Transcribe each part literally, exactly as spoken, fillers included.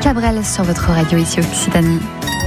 Cabrel sur votre radio ici Occitanie.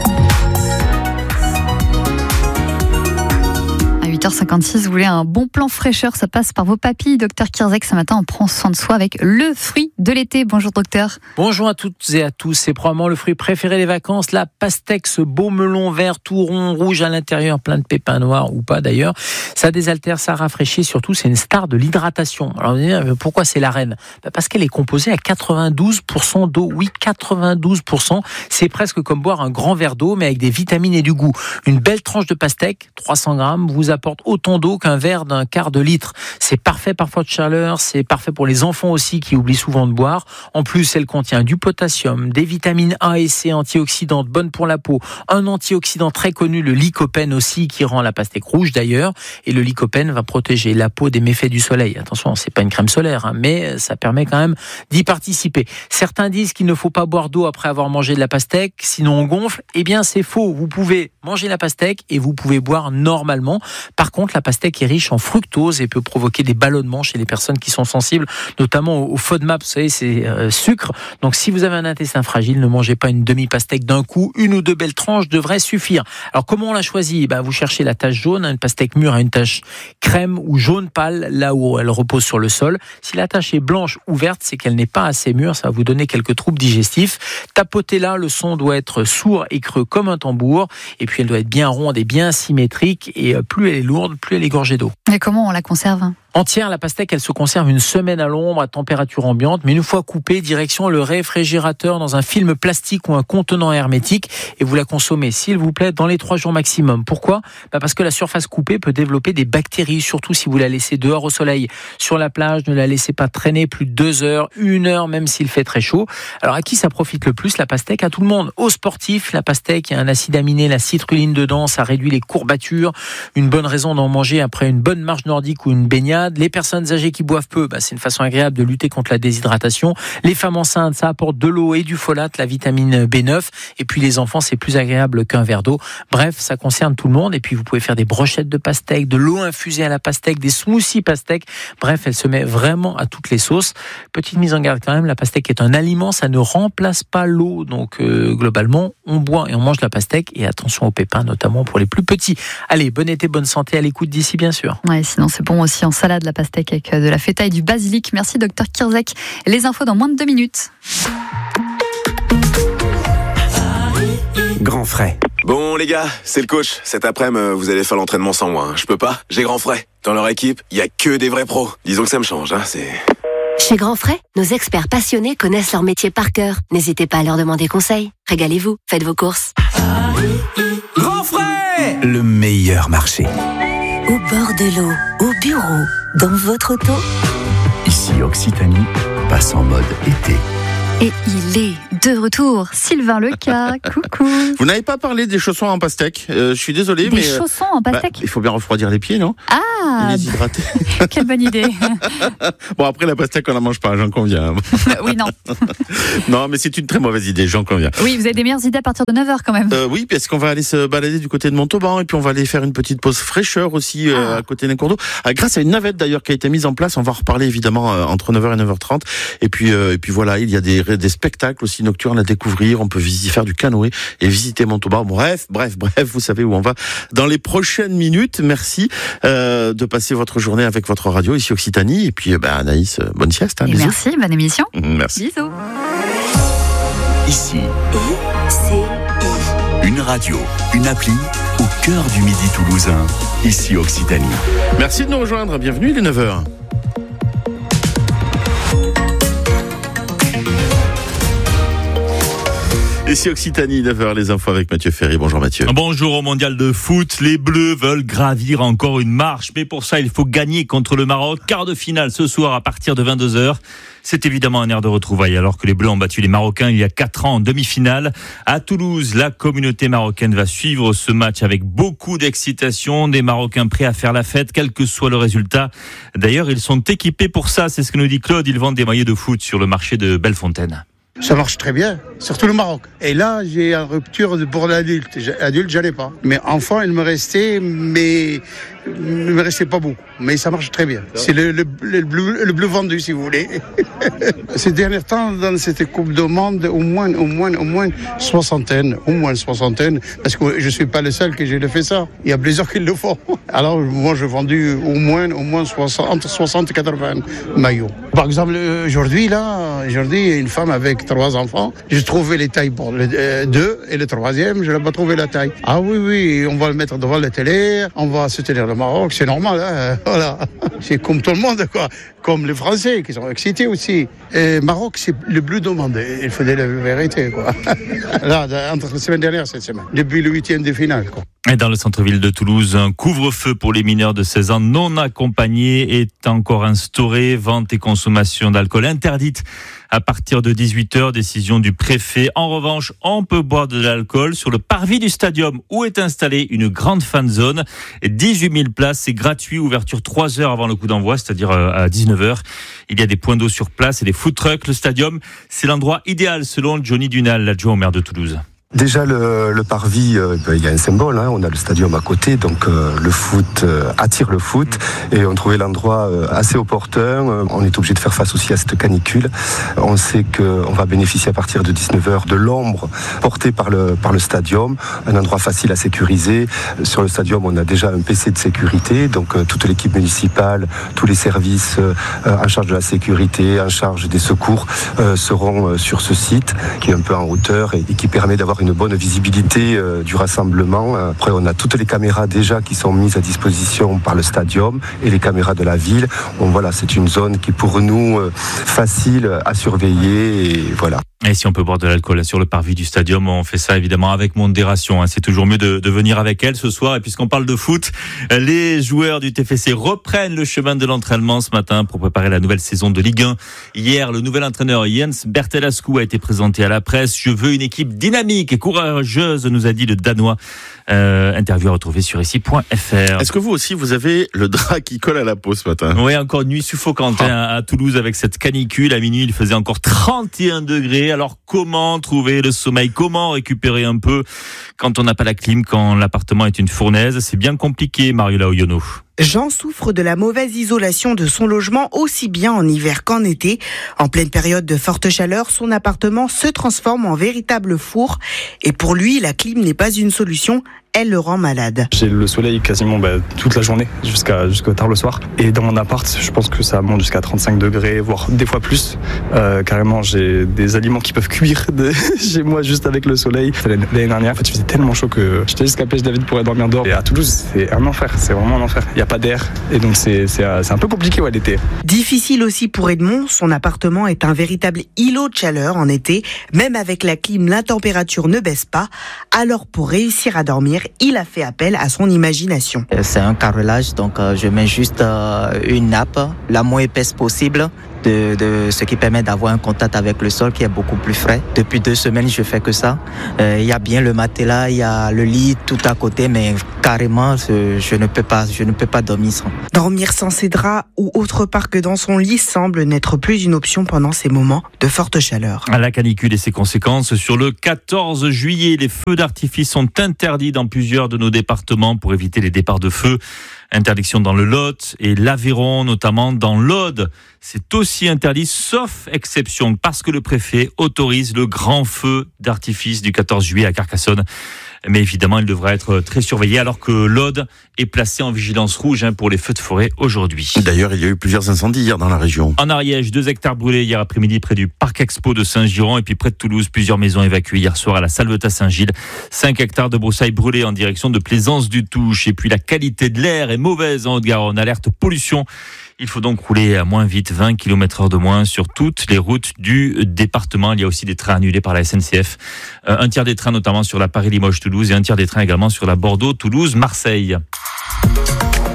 huit heures cinquante-six, vous voulez un bon plan fraîcheur, ça passe par vos papilles. Docteur Kirzek, ce matin, on prend soin de soi avec le fruit de l'été. Bonjour docteur. Bonjour à toutes et à tous. C'est probablement le fruit préféré des vacances, la pastèque, ce beau melon vert tout rond, rouge à l'intérieur, plein de pépins noirs ou pas d'ailleurs. Ça désaltère, ça rafraîchit, surtout c'est une star de l'hydratation. Alors vous allez dire, pourquoi c'est la reine ? Parce qu'elle est composée à quatre-vingt-douze pour cent d'eau. Oui, quatre-vingt-douze pour cent. C'est presque comme boire un grand verre d'eau, mais avec des vitamines et du goût. Une belle tranche de pastèque, trois cents grammes, vous apporte autant d'eau qu'un verre d'un quart de litre. C'est parfait parfois de chaleur, c'est parfait pour les enfants aussi qui oublient souvent de boire. En plus, elle contient du potassium, des vitamines A et C antioxydantes bonnes pour la peau, un antioxydant très connu, le lycopène aussi, qui rend la pastèque rouge d'ailleurs. Et le lycopène va protéger la peau des méfaits du soleil. Attention, c'est pas une crème solaire, hein, mais ça permet quand même d'y participer. Certains disent qu'il ne faut pas boire d'eau après avoir mangé de la pastèque, sinon on gonfle. Eh bien, c'est faux. Vous pouvez manger la pastèque et vous pouvez boire normalement. Par contre, la pastèque est riche en fructose et peut provoquer des ballonnements chez les personnes qui sont sensibles, notamment au FODMAP, vous savez, c'est euh, sucre. Donc, si vous avez un intestin fragile, ne mangez pas une demi-pastèque d'un coup. Une ou deux belles tranches devraient suffire. Alors, comment on l'a choisit ? Ben, vous cherchez la tache jaune. Une pastèque mûre a une tache crème ou jaune pâle, là où elle repose sur le sol. Si la tache est blanche ou verte, c'est qu'elle n'est pas assez mûre. Ça va vous donner quelques troubles digestifs. Tapotez-la, le son doit être sourd et creux comme un tambour. Et puis, elle doit être bien ronde et bien symétrique. Et plus elle est lourde, plus elle est gorgée d'eau. Et comment on la conserve ? Entière, la pastèque, elle se conserve une semaine à l'ombre, à température ambiante, mais une fois coupée, direction le réfrigérateur dans un film plastique ou un contenant hermétique, et vous la consommez, s'il vous plaît, dans les trois jours maximum. Pourquoi ? Bah parce que la surface coupée peut développer des bactéries, surtout si vous la laissez dehors au soleil. Sur la plage, ne la laissez pas traîner plus de deux heures, une heure, même s'il fait très chaud. Alors à qui ça profite le plus, la pastèque ? À tout le monde. Aux sportifs, la pastèque, il y a un acide aminé, la citrulline dedans, ça réduit les courbatures. Une bonne raison d'en manger après une bonne marche nordique ou une baignade. Les personnes âgées qui boivent peu, bah, c'est une façon agréable de lutter contre la déshydratation. Les femmes enceintes, ça apporte de l'eau et du folate, la vitamine B neuf. Et puis les enfants, c'est plus agréable qu'un verre d'eau. Bref, ça concerne tout le monde. Et puis vous pouvez faire des brochettes de pastèque, de l'eau infusée à la pastèque, des smoothies pastèque. Bref, elle se met vraiment à toutes les sauces. Petite mise en garde quand même, la pastèque est un aliment, ça ne remplace pas l'eau. Donc euh, globalement, on boit et on mange la pastèque. Et attention aux pépins, notamment pour les plus petits. Allez, bon été, bonne santé à l'écoute d'ici, bien sûr. Ouais, sinon c'est bon aussi en salade, la pastèque avec de la feta et du basilic. Merci docteur Kirzek. Les infos dans moins de deux minutes. Grand frais. Bon les gars, c'est le coach. Cet après-midi, vous allez faire l'entraînement sans moi. Hein. Je peux pas, j'ai Grand Frais. Dans leur équipe, il y a que des vrais pros. Disons que ça me change, hein, c'est... Chez Grand Frais, nos experts passionnés connaissent leur métier par cœur. N'hésitez pas à leur demander conseil. Régalez-vous, faites vos courses. Grand frais, le meilleur marché. Au bord de l'eau, au bureau, dans votre auto. Ici Occitanie, passe en mode été. Et il est de retour, Sylvain Leca, coucou. Vous n'avez pas parlé des chaussons en pastèque, euh, je suis désolé. Des mais chaussons en pastèque bah, il faut bien refroidir les pieds, non ? Ah, les hydrater. Quelle bonne idée. Bon, après la pastèque, on la mange pas, j'en conviens. Oui, non. Non, mais c'est une très mauvaise idée, j'en conviens. Oui, vous avez des meilleures idées à partir de neuf heures quand même. Euh, oui, parce qu'on va aller se balader du côté de Montauban et puis on va aller faire une petite pause fraîcheur aussi euh, ah. à côté d'un cours d'eau. Ah, grâce à une navette d'ailleurs qui a été mise en place, on va en reparler évidemment euh, entre neuf heures et neuf heures trente. Et puis, euh, et puis voilà, il y a des, des spectacles aussi nocturnes à découvrir. On peut visiter, faire du canoë et visiter Montauban. Bref, bref, bref, vous savez où on va dans les prochaines minutes. Merci euh, de passer votre journée avec votre radio ici Occitanie. Et puis, bah, Anaïs, bonne sieste. Hein, et bisous. merci, bonne émission. Merci. Bisous. Ici, I C I. une radio, une appli au cœur du Midi toulousain. Ici Occitanie. Merci de nous rejoindre. Bienvenue, il est neuf heures. Ici Occitanie, neuf heures, les infos avec Mathieu Ferry. Bonjour Mathieu. Bonjour au mondial de foot. Les Bleus veulent gravir encore une marche. Mais pour ça, il faut gagner contre le Maroc. Quart de finale ce soir à partir de vingt-deux heures. C'est évidemment un air de retrouvailles alors que les Bleus ont battu les Marocains il y a quatre ans en demi-finale. À Toulouse, la communauté marocaine va suivre ce match avec beaucoup d'excitation. Des Marocains prêts à faire la fête, quel que soit le résultat. D'ailleurs, ils sont équipés pour ça. C'est ce que nous dit Claude. Ils vendent des maillots de foot sur le marché de Bellefontaine. Ça marche très bien, surtout le Maroc. Et là, j'ai une rupture pour l'adulte. Adulte, j'allais pas. Mais enfant, il me restait, mais il me restait pas beaucoup, mais ça marche très bien. C'est le, le, le, bleu, le bleu vendu, si vous voulez. Ces derniers temps, dans cette Coupe du Monde, au moins, au moins, au moins soixantaine, au moins soixantaine, parce que je suis pas le seul que j'ai fait ça. Il y a plusieurs qui le font. Alors, moi, j'ai vendu au moins, au moins soixante, entre soixante et quatre-vingts maillots. Par exemple, aujourd'hui, là, aujourd'hui, il y a une femme avec trois enfants. J'ai trouvé les tailles pour le euh, deux, et le troisième, je n'ai pas trouvé la taille. Ah oui, oui, on va le mettre devant la télé, on va soutenir le Maroc, c'est normal, hein, voilà. C'est comme tout le monde, quoi. Comme les Français, qui sont excités aussi. Et Maroc, c'est le plus demandé, il faut dire la vérité, quoi. Là, entre la semaine dernière et cette semaine, depuis le huitième de finale, quoi. Et dans le centre-ville de Toulouse, un couvre-feu pour les mineurs de seize ans non accompagnés est encore instauré. Vente et consommation d'alcool interdite à partir de dix-huit heures, décision du préfet. En revanche, on peut boire de l'alcool sur le parvis du stadium où est installée une grande fan zone. dix-huit mille places, c'est gratuit, ouverture trois heures avant le coup d'envoi, c'est-à-dire à dix-neuf heures. Il y a des points d'eau sur place et des food trucks. Le stadium, c'est l'endroit idéal selon Johnny Dunal, l'adjoint au maire de Toulouse. Déjà le, le parvis, euh, ben, il y a un symbole, hein, on a le stadium à côté, donc euh, le foot euh, attire le foot et on trouvait l'endroit euh, assez opportun. Euh, on est obligé de faire face aussi à cette canicule. On sait qu'on va bénéficier à partir de dix-neuf heures de l'ombre portée par le, par le stadium, un endroit facile à sécuriser. Sur le stadium, on a déjà un P C de sécurité, donc euh, toute l'équipe municipale, tous les services euh, en charge de la sécurité, en charge des secours euh, seront euh, sur ce site qui est un peu en hauteur et, et qui permet d'avoir une bonne visibilité euh, du rassemblement. Après, on a toutes les caméras déjà qui sont mises à disposition par le stadium et les caméras de la ville. Bon, voilà, c'est une zone qui est pour nous euh, facile à surveiller et voilà. Et si on peut boire de l'alcool sur le parvis du stadium, on fait ça évidemment avec modération. C'est toujours mieux de, de venir avec elle ce soir. Et puisqu'on parle de foot, les joueurs du T F C reprennent le chemin de l'entraînement ce matin pour préparer la nouvelle saison de Ligue un. Hier, le nouvel entraîneur Jens Bertelascu a été présenté à la presse. Je veux une équipe dynamique et courageuse, nous a dit le Danois. Euh, interview à retrouver sur ici point f r. Est-ce que vous aussi, vous avez le drap qui colle à la peau ce matin ? Oui, encore une nuit suffocante hein, à Toulouse avec cette canicule. À minuit, il faisait encore trente et un degrés. Alors, comment trouver le sommeil ? Comment récupérer un peu quand on n'a pas la clim, quand l'appartement est une fournaise ? C'est bien compliqué, Mariola Oyono. Jean souffre de la mauvaise isolation de son logement aussi bien en hiver qu'en été. En pleine période de forte chaleur, son appartement se transforme en véritable four. Et pour lui, la clim n'est pas une solution. Elle le rend malade. J'ai le soleil quasiment bah, toute la journée, jusqu'à, jusqu'à tard le soir. Et dans mon appart, je pense que ça monte jusqu'à trente-cinq degrés, voire des fois plus. Euh, carrément, j'ai des aliments qui peuvent cuire de chez moi juste avec le soleil. L'année dernière, en fait, il faisait tellement chaud que j'étais jusqu'à Pêche David pour aller dormir dehors. Et à Toulouse, c'est un enfer, c'est vraiment un enfer. Il n'y a pas d'air. Et donc, c'est, c'est, c'est un peu compliqué ouais, l'été. Difficile aussi pour Edmond. Son appartement est un véritable îlot de chaleur en été. Même avec la clim, la température ne baisse pas. Alors, pour réussir à dormir, il a fait appel à son imagination. C'est un carrelage, donc euh, je mets juste euh, une nappe, la moins épaisse possible, de, de ce qui permet d'avoir un contact avec le sol qui est beaucoup plus frais. Depuis deux semaines, je fais que ça. Il euh, y a bien le matelas, il y a le lit tout à côté, mais carrément, je, je ne peux pas, je ne peux pas dormir sans. Dormir sans ses draps ou autre part que dans son lit semble n'être plus une option pendant ces moments de forte chaleur. À la canicule et ses conséquences, sur le quatorze juillet, les feux d'artifice sont interdits dans plusieurs de nos départements pour éviter les départs de feu. Interdiction dans le Lot et l'Aveyron, notamment dans l'Aude. C'est aussi interdit, sauf exception, parce que le préfet autorise le grand feu d'artifice du quatorze juillet à Carcassonne. Mais évidemment, il devra être très surveillé alors que l'Aude est placé en vigilance rouge hein, pour les feux de forêt aujourd'hui. D'ailleurs, il y a eu plusieurs incendies hier dans la région. En Ariège, deux hectares brûlés hier après-midi près du Parc Expo de Saint-Giron et puis près de Toulouse, plusieurs maisons évacuées hier soir à la Salvetat-Saint-Gilles. Cinq hectares de broussailles brûlées en direction de Plaisance-du-Touche. Et puis la qualité de l'air est mauvaise en Haute-Garonne. Alerte pollution. Il faut donc rouler à moins vite, vingt kilomètres heure de moins sur toutes les routes du département. Il y a aussi des trains annulés par la S N C F. Euh, un tiers des trains notamment sur la Paris-Limoges-Toulouse et un tiers des trains également sur la Bordeaux-Toulouse-Marseille.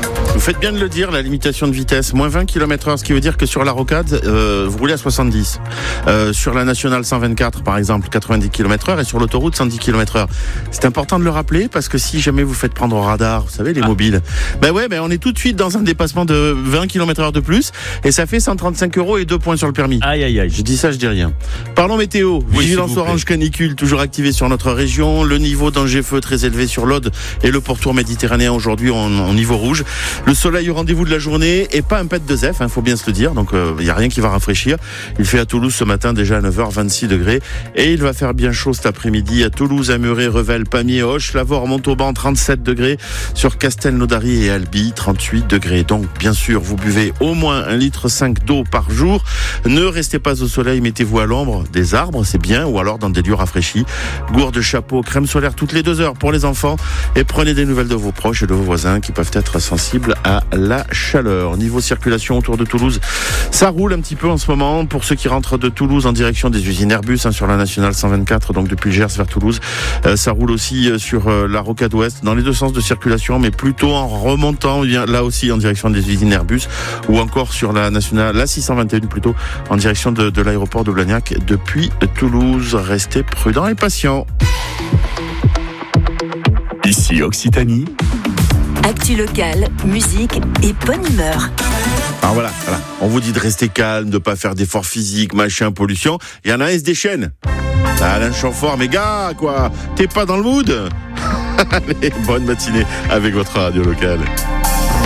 faites bien de le dire, la limitation de vitesse, moins vingt kilomètres heure, ce qui veut dire que sur la rocade, euh, vous roulez à soixante-dix. Euh, sur la nationale cent vingt-quatre, par exemple, quatre-vingt-dix kilomètres heure, et sur l'autoroute, cent dix kilomètres heure. C'est important de le rappeler, parce que si jamais vous faites prendre au radar, vous savez, les ah. mobiles, ben ouais, ben on est tout de suite dans un dépassement de vingt kilomètres heure de plus, et ça fait cent trente-cinq euros et deux points sur le permis. Aïe, aïe, aïe. Je dis ça, je dis rien. Parlons météo. Oui, vigilance orange canicule, toujours activée sur notre région. Le niveau danger-feu très élevé sur l'Aude et le pourtour méditerranéen aujourd'hui en, en niveau rouge. Le soleil au rendez-vous de la journée et pas un pet de zef, hein, faut bien se le dire. Donc il euh, n'y a rien qui va rafraîchir. Il fait à Toulouse ce matin déjà à neuf heures vingt-six degrés et il va faire bien chaud cet après-midi à Toulouse, à Muret, Revel, Pamiers, Auch, Lavore, Montauban, trente-sept degrés. Sur Castelnaudary et Albi, trente-huit degrés. Donc bien sûr, vous buvez au moins un litre cinq d'eau par jour. Ne restez pas au soleil, mettez-vous à l'ombre des arbres, c'est bien, ou alors dans des lieux rafraîchis. Gourde, chapeau, crème solaire toutes les deux heures pour les enfants et prenez des nouvelles de vos proches et de vos voisins qui peuvent être sensibles à la chaleur. Niveau circulation autour de Toulouse, ça roule un petit peu en ce moment pour ceux qui rentrent de Toulouse en direction des usines Airbus hein, sur la nationale cent vingt-quatre, donc depuis le Gers vers Toulouse. Euh, ça roule aussi euh, sur euh, la rocade ouest dans les deux sens de circulation, mais plutôt en remontant bien, là aussi en direction des usines Airbus ou encore sur la nationale, la six cent vingt et un plutôt en direction de, de l'aéroport de Blagnac depuis Toulouse. Restez prudents et patients. Ici Occitanie. Actu locale, musique et bonne humeur. Alors voilà, voilà, on vous dit de rester calme, de pas faire d'efforts physiques, machin, pollution. Il y en a un, il se déchaîne. Alain Chamfort, mais gars, quoi, t'es pas dans le mood? Allez, bonne matinée avec votre radio locale.